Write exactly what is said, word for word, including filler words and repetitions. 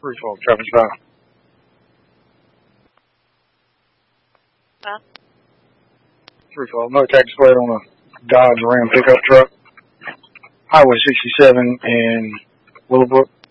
three twelve, traffic stop. Huh? three twelve, no tag displayed on a Dodge Ram pickup truck. Highway sixty-seven in Willowbrook.